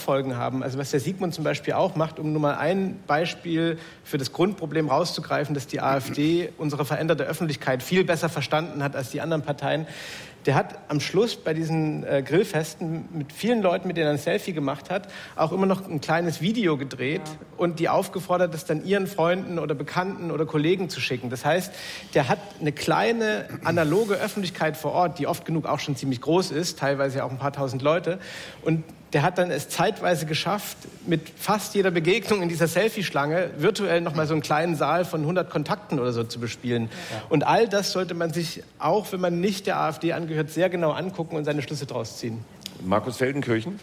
Folgen haben. Also was der Sigmund zum Beispiel auch macht, um nur mal ein Beispiel für das Grundproblem rauszugreifen, dass die AfD unsere veränderte Öffentlichkeit viel besser verstanden hat als die anderen Parteien. Der hat am Schluss bei diesen Grillfesten mit vielen Leuten, mit denen er ein Selfie gemacht hat, auch immer noch ein kleines Video gedreht und die aufgefordert, das dann ihren Freunden oder Bekannten oder Kollegen zu schicken. Das heißt, der hat eine kleine analoge Öffentlichkeit vor Ort, die oft genug auch schon ziemlich groß ist, teilweise auch ein paar tausend Leute. Und der hat dann es zeitweise geschafft, mit fast jeder Begegnung in dieser Selfie-Schlange virtuell noch mal so einen kleinen Saal von 100 Kontakten oder so zu bespielen. Ja. Und all das sollte man sich, auch wenn man nicht der AfD angehört, sehr genau angucken und seine Schlüsse draus ziehen. Markus Feldenkirchen?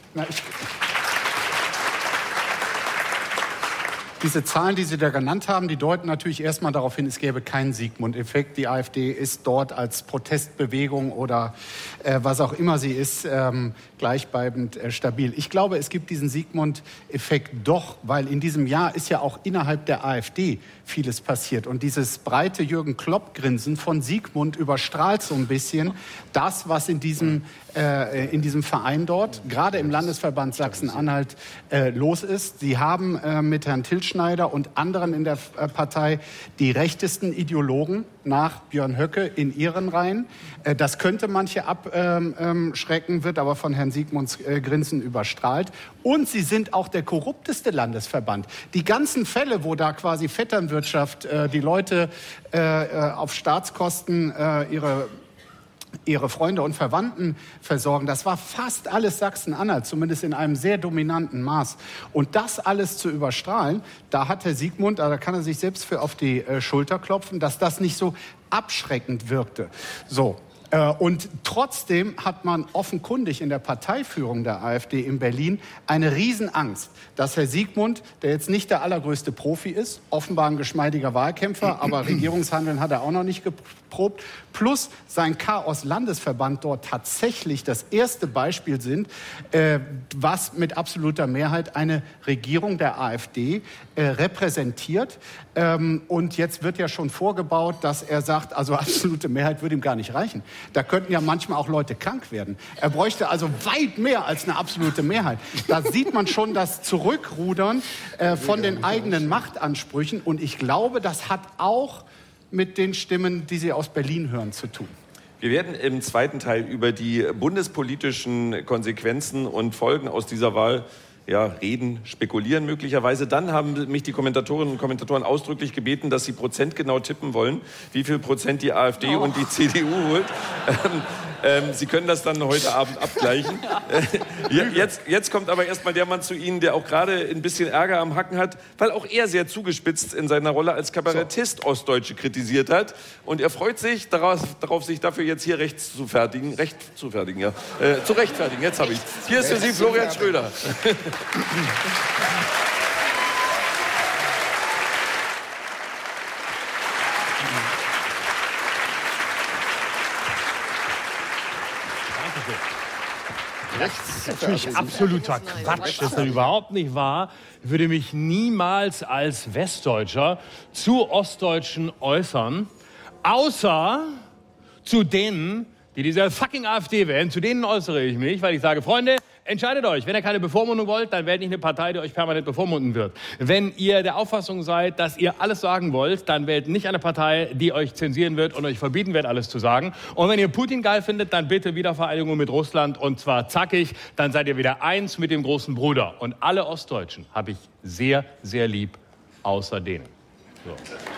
Diese Zahlen, die Sie da genannt haben, die deuten natürlich erstmal darauf hin, es gäbe keinen Sigmund-Effekt. Die AfD ist dort als Protestbewegung oder was auch immer sie ist, gleichbleibend stabil. Ich glaube, es gibt diesen Sigmund-Effekt doch, weil in diesem Jahr ist ja auch innerhalb der AfD vieles passiert. Und dieses breite Jürgen-Klopp-Grinsen von Sigmund überstrahlt so ein bisschen das, was in diesem Verein dort, gerade im Landesverband Sachsen-Anhalt, los ist. Sie haben mit Herrn Tilschneider und anderen in der Partei die rechtesten Ideologen nach Björn Höcke in ihren Reihen. Das könnte manche abschrecken, wird aber von Herrn Sigmunds Grinsen überstrahlt. Und sie sind auch der korrupteste Landesverband. Die ganzen Fälle, wo da quasi Vetternwirtschaft die Leute auf Staatskosten ihre Freunde und Verwandten versorgen. Das war fast alles Sachsen-Anhalt, zumindest in einem sehr dominanten Maß. Und das alles zu überstrahlen, da hat Herr Sigmund, da kann er sich selbst für auf die Schulter klopfen, dass das nicht so abschreckend wirkte. So. Und trotzdem hat man offenkundig in der Parteiführung der AfD in Berlin eine Riesenangst, dass Herr Sigmund, der jetzt nicht der allergrößte Profi ist, offenbar ein geschmeidiger Wahlkämpfer, aber Regierungshandeln hat er auch noch nicht geprobt, plus sein Chaos-Landesverband dort tatsächlich das erste Beispiel sind, was mit absoluter Mehrheit eine Regierung der AfD repräsentiert. Und jetzt wird ja schon vorgebaut, dass er sagt, also absolute Mehrheit würde ihm gar nicht reichen. Da könnten ja manchmal auch Leute krank werden. Er bräuchte also weit mehr als eine absolute Mehrheit. Da sieht man schon das Zurückrudern von den eigenen Machtansprüchen. Und ich glaube, das hat auch mit den Stimmen, die Sie aus Berlin hören, zu tun. Wir werden im zweiten Teil über die bundespolitischen Konsequenzen und Folgen aus dieser Wahl reden, spekulieren möglicherweise. Dann haben mich die Kommentatorinnen und Kommentatoren ausdrücklich gebeten, dass sie prozentgenau tippen wollen, wie viel Prozent die AfD und die CDU holt. Sie können das dann heute Abend abgleichen. Jetzt kommt aber erstmal der Mann zu Ihnen, der auch gerade ein bisschen Ärger am Hacken hat, weil auch er sehr zugespitzt in seiner Rolle als Kabarettist Ostdeutsche kritisiert hat. Und er freut sich darauf, sich dafür jetzt hier zu rechtfertigen. Jetzt habe ich. Hier ist für Sie Florian Schröder. Das ist natürlich absoluter Quatsch. Das ist ja überhaupt nicht wahr. Ich würde mich niemals als Westdeutscher zu Ostdeutschen äußern, außer zu denen, die diese fucking AfD wählen. Zu denen äußere ich mich, weil ich sage, Freunde, entscheidet euch. Wenn ihr keine Bevormundung wollt, dann wählt nicht eine Partei, die euch permanent bevormunden wird. Wenn ihr der Auffassung seid, dass ihr alles sagen wollt, dann wählt nicht eine Partei, die euch zensieren wird und euch verbieten wird, alles zu sagen. Und wenn ihr Putin geil findet, dann bitte Wiedervereinigung mit Russland und zwar zackig. Dann seid ihr wieder eins mit dem großen Bruder. Und alle Ostdeutschen habe ich sehr, sehr lieb, außer denen. So.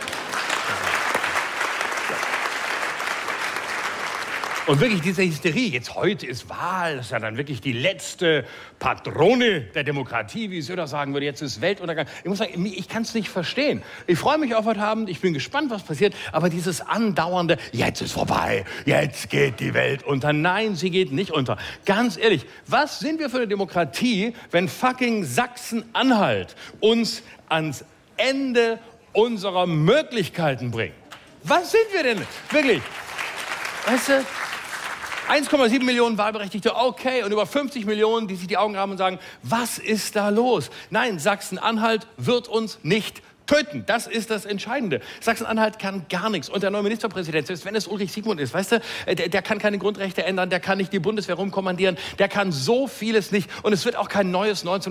Und wirklich diese Hysterie, jetzt heute ist Wahl, das ist ja dann wirklich die letzte Patrone der Demokratie, wie Söder sagen würde, jetzt ist Weltuntergang. Ich muss sagen, ich kann es nicht verstehen. Ich freue mich auf heute Abend, ich bin gespannt, was passiert, aber dieses andauernde, jetzt ist vorbei, jetzt geht die Welt unter. Nein, sie geht nicht unter. Ganz ehrlich, was sind wir für eine Demokratie, wenn fucking Sachsen-Anhalt uns ans Ende unserer Möglichkeiten bringt? Was sind wir denn? Wirklich? Weißt du? 1,7 Millionen Wahlberechtigte, okay, und über 50 Millionen, die sich die Augen haben und sagen, was ist da los? Nein, Sachsen-Anhalt wird uns nicht töten. Das ist das Entscheidende. Sachsen-Anhalt kann gar nichts. Und der neue Ministerpräsident, selbst wenn es Ulrich Sigmund ist, weißt du, der kann keine Grundrechte ändern, der kann nicht die Bundeswehr rumkommandieren, der kann so vieles nicht. Und es wird auch kein neues